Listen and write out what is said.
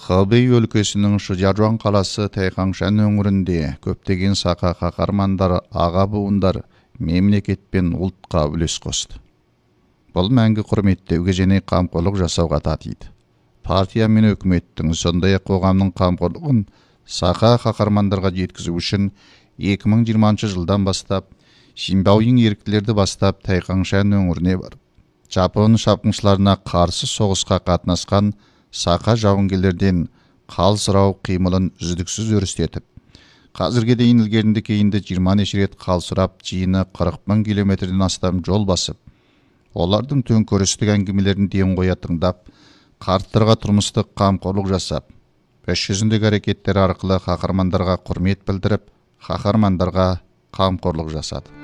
Хабей өлкесінің Шыжаржуан қаласы Тайқаңшан өңірінде көптеген сақа қаһармандар, аға буындар мемлекетпен ұлтқа үлес қосты. Бұл мәңгі құрметтеуге және қамқорлық жасауға татиды. Партия мен өкіметтің, сондай-ақ қоғамның қамқорлығын сақа қаһармандарға жеткізу үшін 2020 жылдан бастап Синбаоин еріктілерді бастап Тайқаңшан өңіріне барып, Жапон шапқыншыларына қарсы соғысқа қатынасқан сақа жауынгерлерден қал сұрау қимылын үздіксіз өрістетіп, қазірге дейін ілгерінді кейінді 20 рет қал сұрап, жиыны 40 мың километрден астам жол басып, олардың төңкерістік әңгімелерін ден қоя тыңдап, қарттарға тұрмыстық қамқорлық жасап, іс жүзіндегі әрекеттер арқылы қаһармандарға құрмет білдіріп, қаһармандарға қамқорлық жасады.